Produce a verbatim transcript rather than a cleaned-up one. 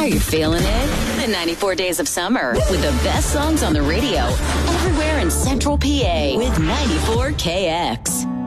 Are you feeling it? The ninety-four Days of Summer with the best songs on the radio everywhere in Central P A with ninety-four K X.